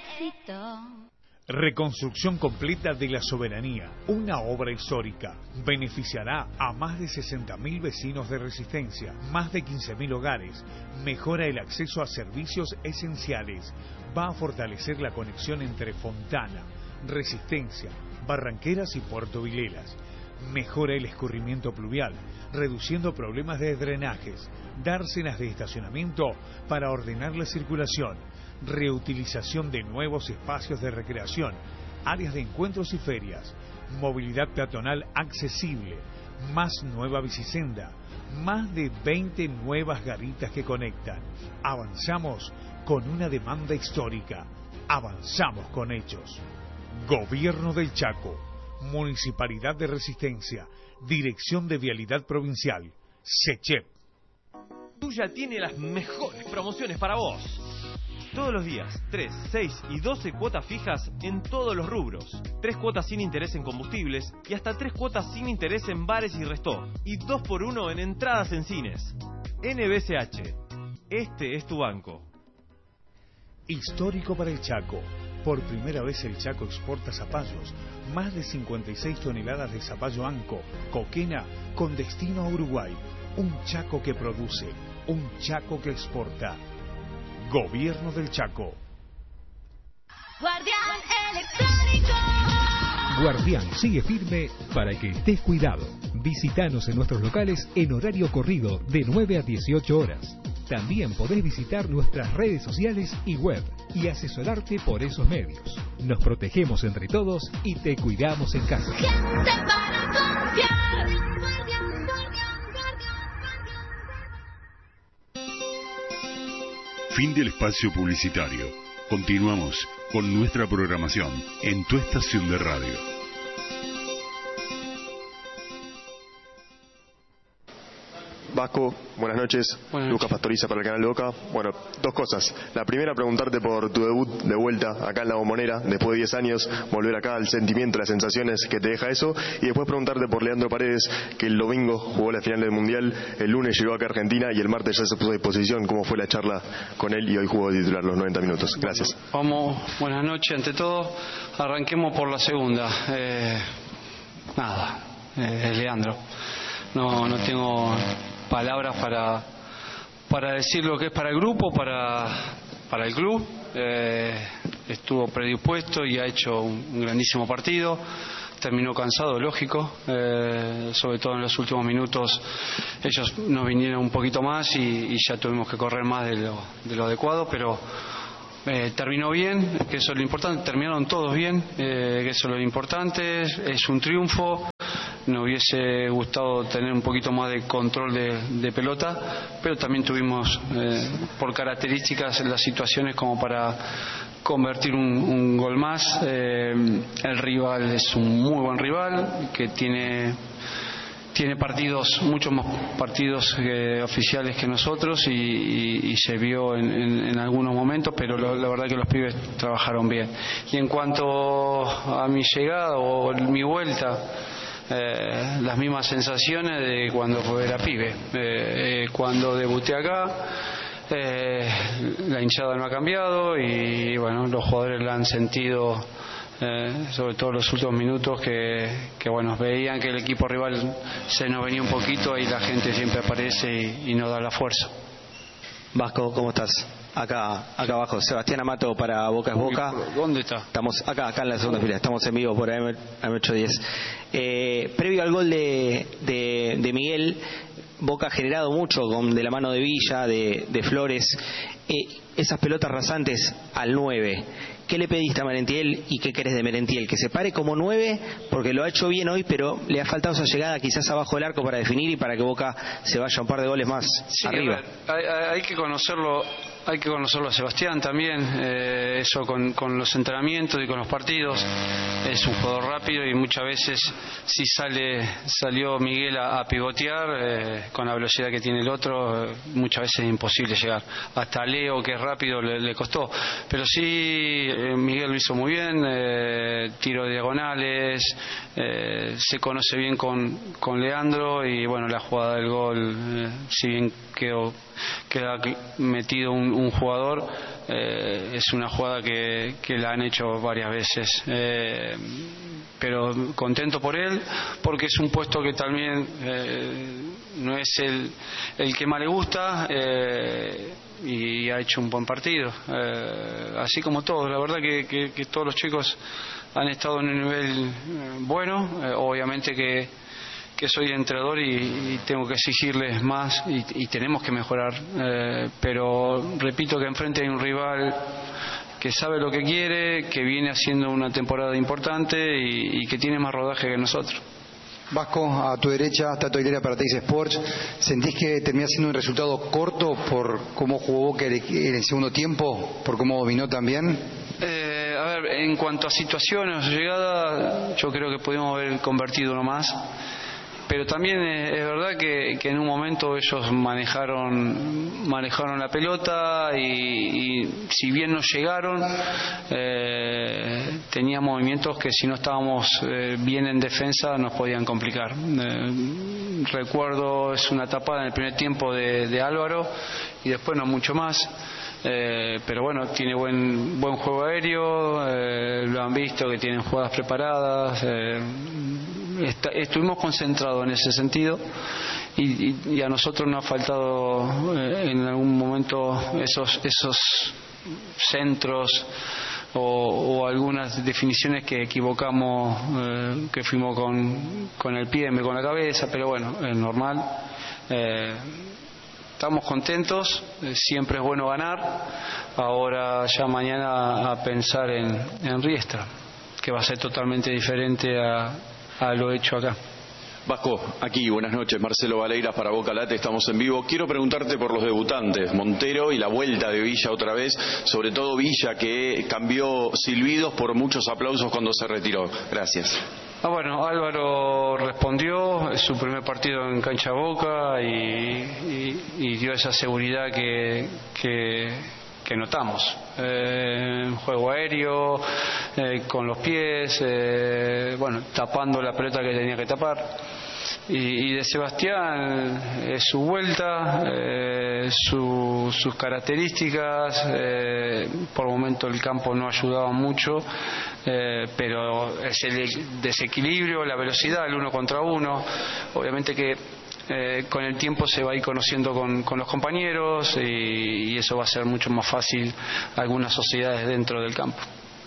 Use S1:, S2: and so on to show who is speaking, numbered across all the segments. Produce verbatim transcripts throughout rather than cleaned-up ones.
S1: éxito.
S2: Reconstrucción completa de la Soberanía, una obra histórica. Beneficiará a más de sesenta mil vecinos de Resistencia, más de quince mil hogares. Mejora el acceso a servicios esenciales. Va a fortalecer la conexión entre Fontana, Resistencia, Barranqueras y Puerto Vilelas. Mejora el escurrimiento pluvial, reduciendo problemas de drenajes. Dársenas de estacionamiento para ordenar la circulación. Reutilización de nuevos espacios de recreación, áreas de encuentros y ferias, movilidad peatonal accesible, más nueva bicisenda, más de veinte nuevas garitas que conectan. Avanzamos con una demanda histórica, avanzamos con hechos. Gobierno del Chaco, Municipalidad de Resistencia, Dirección de Vialidad Provincial, SECHEP.
S3: Tuya tiene las mejores promociones para vos. Todos los días, tres, seis y doce cuotas fijas en todos los rubros. tres cuotas sin interés en combustibles y hasta tres cuotas sin interés en bares y resto. Y dos por uno en entradas en cines. N B C H. Este es tu banco.
S2: Histórico para el Chaco. Por primera vez el Chaco exporta zapallos. Más de cincuenta y seis toneladas de zapallo anco, coquena, con destino a Uruguay. Un Chaco que produce, un Chaco que exporta. Gobierno del Chaco.
S1: Guardián Electrónico.
S4: Guardián sigue firme para que estés cuidado. Visítanos en nuestros locales en horario corrido de nueve a dieciocho horas. También podés visitar nuestras redes sociales y web y asesorarte por esos medios. Nos protegemos entre todos y te cuidamos en casa.
S1: Gente para confiar.
S5: Fin del espacio publicitario. Continuamos con nuestra programación en tu estación de radio.
S6: Vasco, buenas noches. Buenas noches. Lucas Pastoriza para el canal de Boca. Bueno, dos cosas. La primera, preguntarte por tu debut de vuelta acá en La Bombonera, después de diez años, volver acá, el sentimiento, las sensaciones que te deja eso. Y después preguntarte por Leandro Paredes, que el domingo jugó la final del Mundial, el lunes llegó acá a Argentina y el martes ya se puso a disposición. ¿Cómo fue la charla con él y hoy jugó de titular los noventa minutos? Gracias.
S7: Vamos, buenas noches. Ante todo, arranquemos por la segunda. Eh, nada, eh, Leandro. No, no tengo palabras para para decir lo que es para el grupo, para para el club. Eh, estuvo predispuesto y ha hecho un, un grandísimo partido. Terminó cansado, lógico, eh, sobre todo en los últimos minutos ellos nos vinieron un poquito más y, y ya tuvimos que correr más de lo, de lo adecuado, pero eh, terminó bien, que eso es lo importante. Terminaron todos bien, eh, que eso es lo importante. Es un triunfo. Nos hubiese gustado tener un poquito más de control de, de pelota, pero también tuvimos eh, por características las situaciones como para convertir un, un gol más. Eh, el rival es un muy buen rival que tiene tiene partidos, muchos más partidos eh, oficiales que nosotros y, y, y se vio en, en, en algunos momentos, pero lo, la verdad que los pibes trabajaron bien. Y en cuanto a mi llegada o mi vuelta, Eh, las mismas sensaciones de cuando era pibe, eh, eh, cuando debuté acá. Eh, la hinchada no ha cambiado y bueno, los jugadores la han sentido, eh, sobre todo en los últimos minutos, que, que bueno, veían que el equipo rival se nos venía un poquito y la gente siempre aparece y, y nos da la fuerza.
S8: Vasco, ¿cómo estás? Acá, acá abajo, Sebastián Amato para Boca es Boca.
S7: ¿Dónde está?
S8: Estamos acá, acá en la segunda fila, estamos en vivo por A M ochocientos diez. Eh, previo al gol de, de, de Miguel, Boca ha generado mucho con, de la mano de Villa, de, de Flores, eh, esas pelotas rasantes al nueve. ¿Qué le pediste a Merentiel y qué querés de Merentiel? Que se pare como nueve, porque lo ha hecho bien hoy, pero le ha faltado esa llegada quizás abajo del arco para definir y para que Boca se vaya un par de goles más
S7: sí,
S8: arriba.
S7: Hay, hay que conocerlo, hay que conocerlo a Sebastián también, eh, eso con, con los entrenamientos y con los partidos. Es un jugador rápido y muchas veces si sale salió Miguel a, a pivotear, eh, con la velocidad que tiene el otro, eh, muchas veces es imposible llegar. Hasta Leo, que es rápido, le, le costó. Pero sí, eh, Miguel lo hizo muy bien, eh, tiro de diagonales, eh, se conoce bien con, con Leandro y bueno, la jugada del gol, eh, si bien quedó, queda metido un, un jugador, eh, es una jugada que, que la han hecho varias veces. Eh, pero contento por él, porque es un puesto que también eh, no es el, el que más le gusta, eh, y ha hecho un buen partido, eh, así como todos. La verdad que, que, que todos los chicos han estado en un nivel eh, bueno, eh, obviamente que, que soy entrenador y, y tengo que exigirles más y, y tenemos que mejorar, eh, pero repito que enfrente hay un rival que sabe lo que quiere, que viene haciendo una temporada importante y, y que tiene más rodaje que nosotros.
S9: Vasco, a tu derecha, Tato Aguilera para Teis Sports. ¿Sentís que termina siendo un resultado corto por cómo jugó Boca en el segundo tiempo, por cómo dominó también?
S7: Eh, a ver, en cuanto a situaciones, llegada, yo creo que pudimos haber convertido uno más. Pero también es verdad que, que en un momento ellos manejaron manejaron la pelota y, y si bien no llegaron, eh, tenía movimientos que si no estábamos eh, bien en defensa nos podían complicar. Eh, recuerdo, es una tapada en el primer tiempo de, de Álvaro y después no mucho más. Eh, pero bueno, tiene buen buen juego aéreo, eh, lo han visto que tienen jugadas preparadas, eh, está, estuvimos concentrados en ese sentido y, y, y a nosotros nos ha faltado eh, en algún momento esos esos centros o, o algunas definiciones que equivocamos, eh, que fuimos con, con el pie en vez con la cabeza, pero bueno, es normal. eh, Estamos contentos, siempre es bueno ganar. Ahora ya mañana a pensar en, en Riestra, que va a ser totalmente diferente a, a lo hecho acá.
S10: Vasco, aquí, buenas noches, Marcelo Valeiras para Boca Late, estamos en vivo. Quiero preguntarte por los debutantes, Montero y la vuelta de Villa otra vez, sobre todo Villa que cambió silbidos por muchos aplausos cuando se retiró. Gracias.
S7: Ah, bueno, Álvaro respondió, es su primer partido en cancha Boca y, y, y dio esa seguridad que, que, que notamos. Eh, juego aéreo, eh, con los pies, eh, bueno, tapando la pelota que tenía que tapar. Y, y de Sebastián es su vuelta, eh, su, sus características, eh, por el momento el campo no ayudaba mucho, eh, pero es el desequilibrio, la velocidad, el uno contra uno, obviamente que eh, con el tiempo se va a ir conociendo con, con los compañeros y, y eso va a ser mucho más fácil algunas sociedades dentro del campo.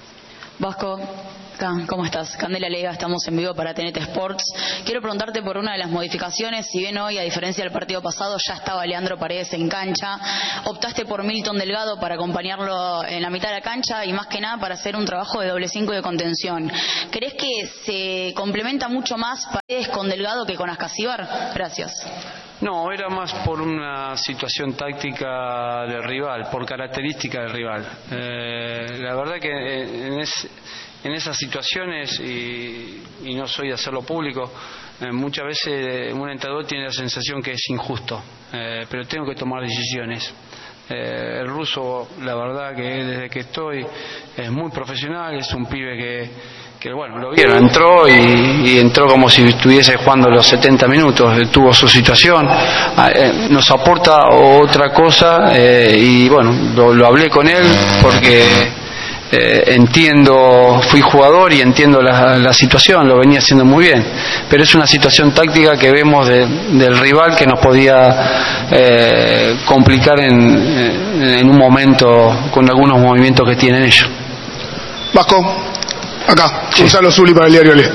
S11: Vasco, ¿cómo estás? Candela Leiva, estamos en vivo para T N T Sports. Quiero preguntarte por una de las modificaciones. Si bien hoy, a diferencia del partido pasado, ya estaba Leandro Paredes en cancha, optaste por Milton Delgado para acompañarlo en la mitad de la cancha y más que nada para hacer un trabajo de doble cinco y de contención. ¿Crees que se complementa mucho más Paredes con Delgado que con Ascasíbar? Gracias.
S7: No, era más por una situación táctica del rival, por característica del rival. Eh, la verdad que en, es, en esas situaciones, y, y no soy de hacerlo público, eh, muchas veces un entrenador tiene la sensación que es injusto, eh, pero tengo que tomar decisiones. Eh, el ruso, la verdad que desde que estoy es muy profesional, es un pibe que... que bueno, lo vieron, entró y, y entró como si estuviese jugando los setenta minutos, tuvo su situación, eh, nos aporta otra cosa, eh, y bueno, lo, lo hablé con él porque eh, entiendo, fui jugador y entiendo la, la situación, lo venía haciendo muy bien, pero es una situación táctica que vemos de, del rival que nos podía eh, complicar en, en un momento con algunos movimientos que tienen ellos.
S12: Vasco. Acá, sí. Gonzalo Zuli para el diario Le.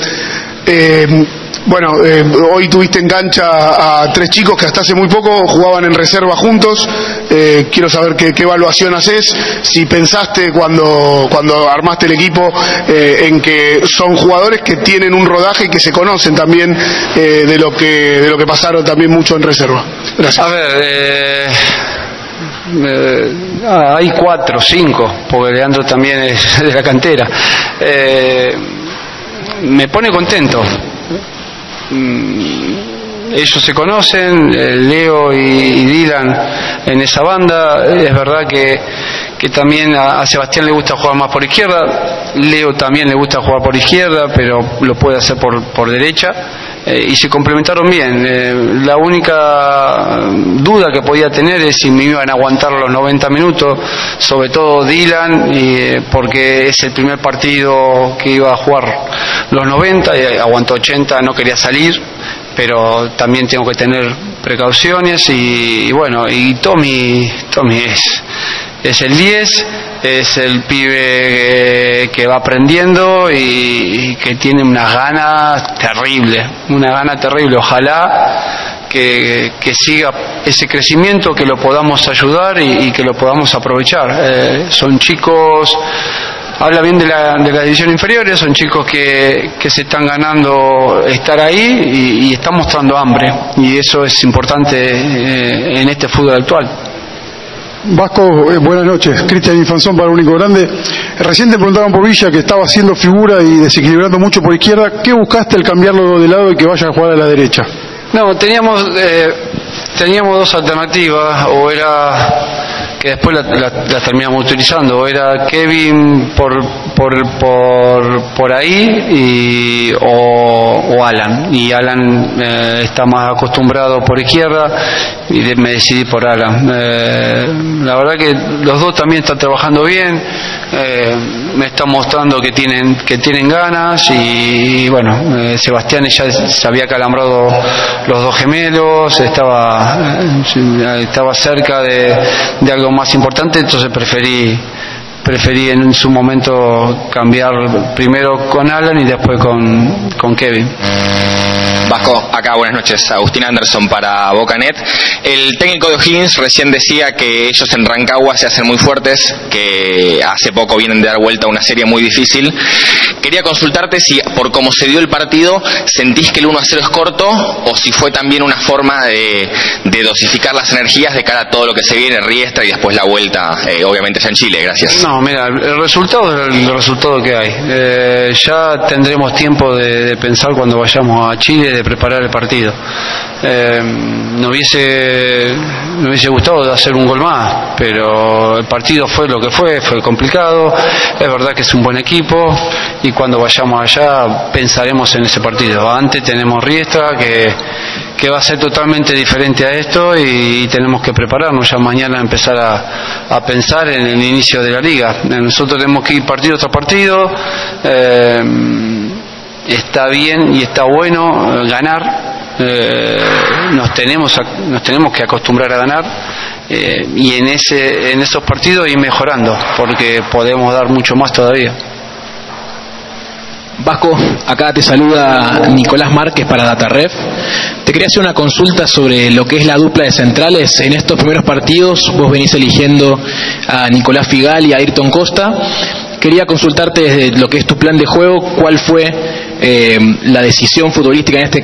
S12: Eh, bueno, eh, hoy tuviste en cancha a tres chicos que hasta hace muy poco jugaban en reserva juntos. Eh, quiero saber qué, qué evaluación haces, si pensaste cuando, cuando armaste el equipo eh, en que son jugadores que tienen un rodaje y que se conocen también eh, de lo que de lo que pasaron también mucho en reserva. Gracias.
S7: A ver, eh... Eh, ah, hay cuatro, cinco, porque Leandro también es de la cantera. Eh, me pone contento. Mm, ellos se conocen, eh, Leo y, y Dylan en esa banda. Es verdad que, que también a, a Sebastián le gusta jugar más por izquierda. Leo también le gusta jugar por izquierda, pero lo puede hacer por, por derecha. Eh, y se complementaron bien. Eh, la única duda que podía tener es si me iban a aguantar los noventa minutos, sobre todo Dylan, y, eh, porque es el primer partido que iba a jugar los noventa, y aguantó ochenta, no quería salir, pero también tengo que tener precauciones. Y, y bueno, y Tommy, Tommy es, es el diez, es el pibe que va aprendiendo y, y que tiene unas ganas terribles, una gana terrible. Ojalá que, que siga ese crecimiento, que lo podamos ayudar y, y que lo podamos aprovechar. Eh, son chicos, habla bien de la, de la división inferiores, son chicos que, que se están ganando estar ahí y, y están mostrando hambre, y eso es importante eh, en este fútbol actual.
S12: Vasco, eh, buenas noches. Cristian Infanzón para Único Grande. Recién te preguntaban por Villa, que estaba haciendo figura y desequilibrando mucho por izquierda. ¿Qué buscaste al cambiarlo de lado y que vaya a jugar a la derecha?
S7: No, teníamos eh, teníamos dos alternativas, o era que después la, la, la terminamos utilizando, o era Kevin por por por por ahí y o, o Alan, y Alan eh, está más acostumbrado por izquierda y de, me decidí por Alan. Eh, la verdad que los dos también están trabajando bien, eh, me están mostrando que tienen que tienen ganas, y, y bueno, eh, Sebastián ya se había calambrado los dos gemelos, estaba eh, estaba cerca de, de algo más importante, entonces preferí preferí en su momento cambiar primero con Alan y después con, con Kevin.
S13: Vasco, acá buenas noches, Agustín Anderson para Bocanet. El técnico de O'Higgins recién decía que ellos en Rancagua se hacen muy fuertes, que hace poco vienen de dar vuelta a una serie muy difícil. Quería consultarte si, por cómo se dio el partido, sentís que el uno a cero es corto, o si fue también una forma de, de dosificar las energías de cara a todo lo que se viene, Riestra y después la vuelta, eh, obviamente ya en Chile. Gracias.
S7: No, mira, el resultado es el resultado que hay. Eh, ya tendremos tiempo de, de pensar cuando vayamos a Chile, de preparar el partido. Eh, me hubiese, me hubiese gustado hacer un gol más, pero el partido fue lo que fue, fue complicado. Es verdad que es un buen equipo, y cuando vayamos allá pensaremos en ese partido. Antes tenemos Riestra, que, que va a ser totalmente diferente a esto, y, y tenemos que prepararnos ya mañana a empezar a, a pensar en el inicio de la liga. Nosotros tenemos que ir partido tras partido. Eh, está bien y está bueno ganar. Eh, nos tenemos a, nos tenemos que acostumbrar a ganar, eh, y en ese en esos partidos ir mejorando, porque podemos dar mucho más todavía.
S14: Vasco, acá te saluda Nicolás Márquez para DataRef. Te quería hacer una consulta sobre lo que es la dupla de centrales. En estos primeros partidos vos venís eligiendo a Nicolás Figal y a Ayrton Costa. Quería consultarte desde lo que es tu plan de juego, cuál fue eh, la decisión futbolística en este